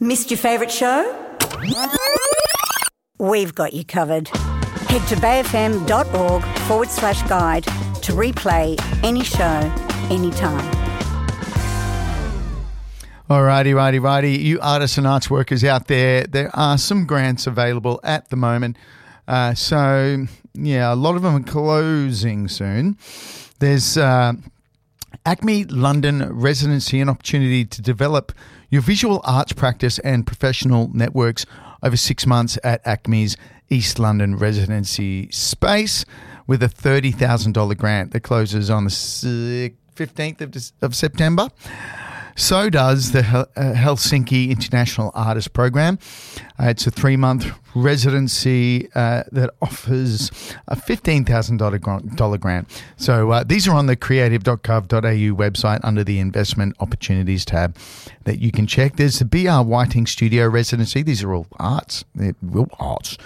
Missed your favourite show? We've got you covered. Head to bayfm.org/guide to replay any show, anytime. Alrighty. You artists and arts workers out there, there are some grants available at the moment. So, a lot of them are closing soon. There's Acme London residency, an opportunity to develop your visual arts practice and professional networks over 6 months at Acme's East London residency space with a $30,000 grant that closes on the 15th of September. So does the Helsinki International Artist Program. It's a 3-month residency that offers a $15,000 grant. So these are on the creative.gov.au website under the Investment Opportunities tab that you can check. There's the B.R. Whiting Studio residency. These are all arts. They're real arts.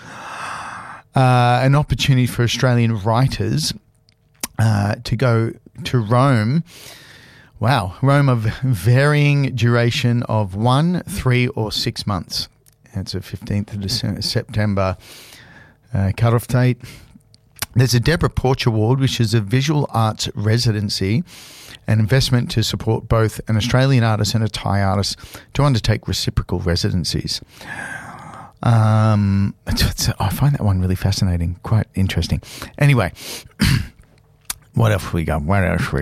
An opportunity for Australian writers to go to Rome. Wow, Rome of varying duration of 1, 3 or 6 months. That's a 15th of September cut-off date. There's a Deborah Porch Award, which is a visual arts residency, an investment to support both an Australian artist and a Thai artist to undertake reciprocal residencies. I find that one really fascinating, quite interesting. Anyway, what else we got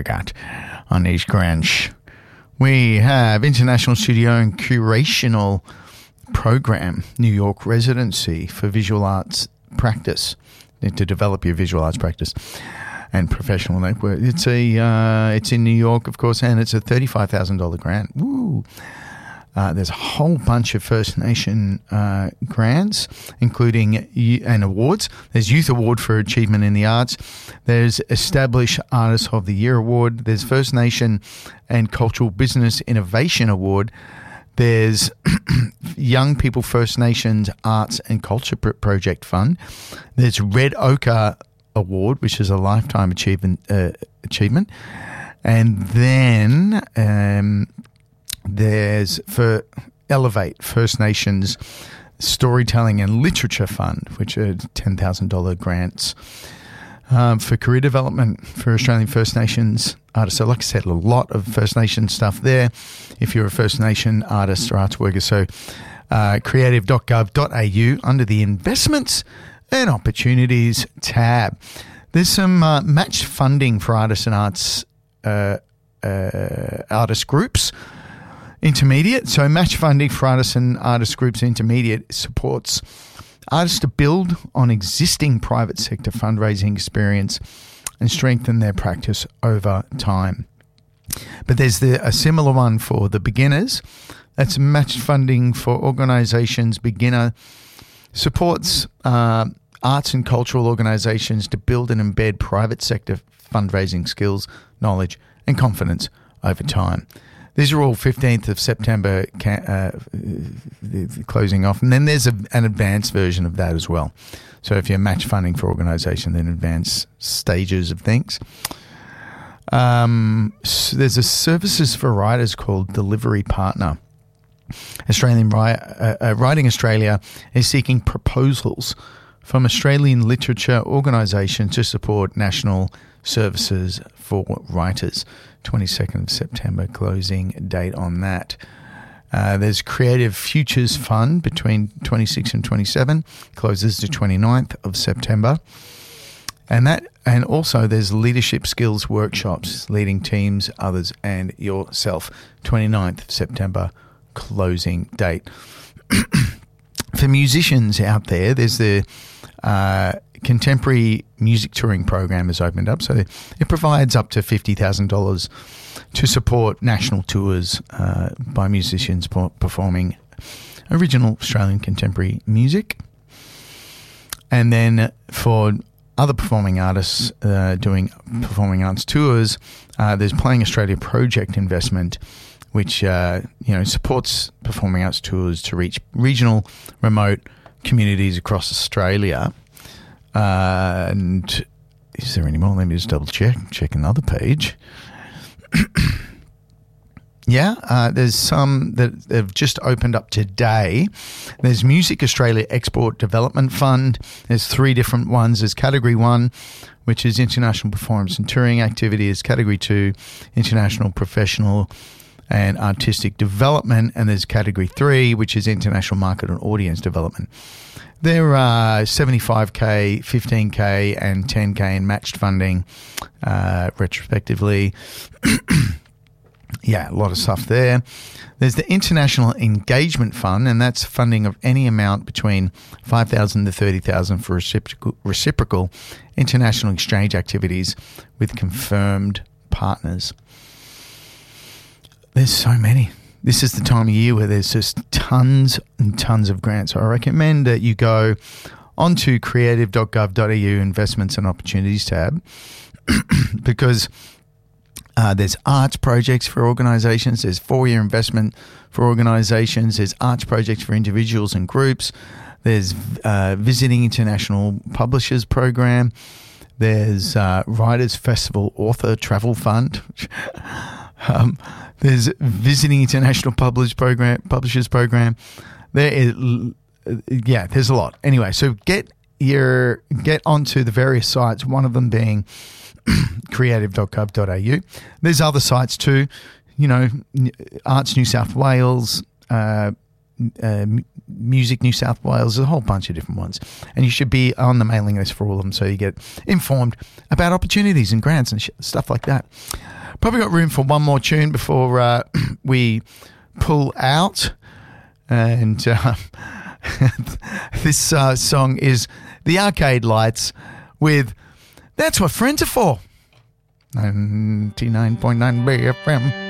on these grants? We have International Studio and Curational Program, New York residency for visual arts practice, to develop your visual arts practice and professional network. It's in New York, of course, and it's a $35,000 grant. Woo! There's a whole bunch of First Nation grants, including and awards. There's Youth Award for Achievement in the Arts. There's Established Artist of the Year Award. There's First Nation and Cultural Business Innovation Award. There's Young People First Nations Arts and Culture Project Fund. There's Red Ochre Award, which is a lifetime achievement. And then there's for Elevate First Nations Storytelling and Literature Fund, which are $10,000 grants for career development for Australian First Nations artists. So like I said, a lot of First Nation stuff there if you're a First Nation artist or arts worker. So creative.gov.au under the Investments and Opportunities tab. There's some matched funding for artists and arts artist groups. Intermediate, so match funding for artists and artist groups intermediate supports artists to build on existing private sector fundraising experience and strengthen their practice over time. But there's a similar one for the beginners. That's match funding for organisations. Beginner supports arts and cultural organisations to build and embed private sector fundraising skills, knowledge and confidence over time. These are all 15th of September closing off. And then there's an advanced version of that as well. So if you're match funding for organisation, then advanced stages of things. There's a services for writers called Delivery Partner. Writing Australia is seeking proposals from Australian literature organisations to support national services for writers. 22nd of September closing date on that. There's Creative Futures Fund between 26 and 27, closes the 29th of September. And also there's Leadership Skills Workshops, Leading Teams, Others and Yourself, 29th of September closing date. For musicians out there, there's the Contemporary Music Touring Program has opened up. So it provides up to $50,000 to support national tours by musicians performing original Australian contemporary music. And then for other performing artists doing performing arts tours, there's Playing Australia Project Investment, which supports performing arts tours to reach regional, remote communities across Australia. And is there any more? Let me just double check another page. Yeah, there's some that have just opened up today. There's Music Australia Export Development Fund. There's 3 different ones. There's Category 1, which is international performance and touring activity. There's Category 2, international professional and artistic development. And there's Category 3, which is international market and audience development. There are 75K, 15K and 10K in matched funding, retrospectively. Yeah, a lot of stuff there. There's the International Engagement Fund, and that's funding of any amount between $5,000 to $30,000 for reciprocal international exchange activities with confirmed partners. There's so many. This is the time of year where there's just tons and tons of grants. So I recommend that you go onto creative.gov.au investments and opportunities tab because there's arts projects for organisations. There's 4-year investment for organisations. There's arts projects for individuals and groups. There's Visiting International Publishers Program. There's Writers Festival Author Travel Fund. There's Visiting International Publishers Program. There is, there's a lot. Anyway, so get onto the various sites. One of them being creative.gov.au. There's other sites too, Arts New South Wales, Music New South Wales, there's a whole bunch of different ones. And you should be on the mailing list for all of them so you get informed about opportunities and grants and stuff like that. Probably got room for one more tune before we pull out. And this song is The Arcade Lights with That's What Friends Are For. 99.9 BFM.